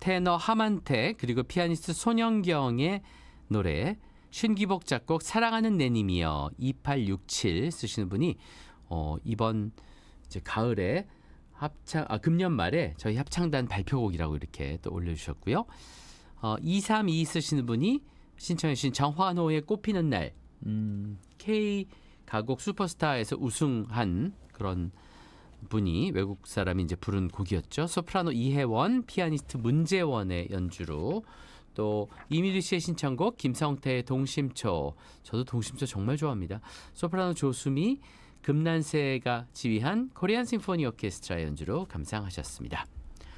테너 하만테 그리고 피아니스트 손영경의 노래 신기복 작곡 사랑하는 내님이여 2867 쓰시는 분이 이번 이제 가을에 금년 말에 저희 합창단 발표곡이라고 이렇게 또 올려주셨고요. 232 쓰시는 분이 신청해 주신 정환호의 꽃피는 날 K 가곡 슈퍼스타에서 우승한 그런 분이 외국 사람이 이제 부른 곡이었죠. 소프라노 이혜원, 피아니스트 문재원의 연주로 또 이미리 씨의 신청곡 김성태의 동심초. 저도 동심초 정말 좋아합니다. 소프라노 조수미, 금난세가 지휘한 코리안 심포니 오케스트라 연주로 감상하셨습니다.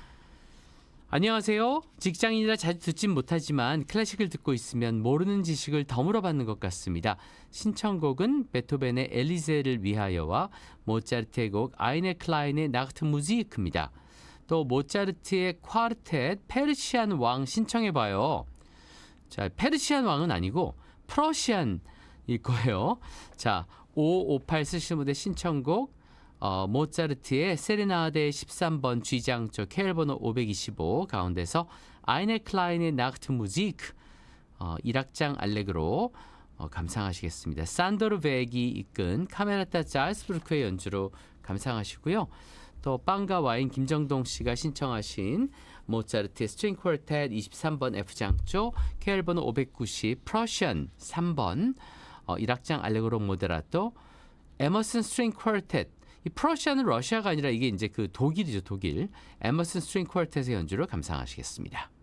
안녕하세요. 직장인이라 자주 듣진 못하지만 클래식을 듣고 있으면 모르는 지식을 더 받는 것 같습니다. 신청곡은 베토벤의 엘리제를 위하여와 모차르트의 곡 아이네 클라인의 나흐트 무지크입니다. 또 모차르트의 콰르텟 페르시안 왕 신청해봐요. 자, 페르시안 왕은 아니고 프러시안일 거예요. 자, 558 쓰시는 분의 신청곡 모차르트의 세레나데 13번 G장조 케일번호 525 가운데서 아이네 클라인의 나흐트 무지크 1악장 알레그로 감상하시겠습니다. 산도르 벡이 이끈 카메라타 잘스부르크의 연주로 감상하시고요. 또 빵과 와인 김정동 씨가 신청하신 모차르트의 스트링 쿼르텟 23번 F장조 케일번호 590 프러시안 3번 1악장 알레그로 모데라토 에머슨 스트링 쿼르텟 이 프러시아는 러시아가 아니라 이게 이제 그 독일이죠, 독일. 에머슨 스트링 쿼르텟의 연주를 감상하시겠습니다.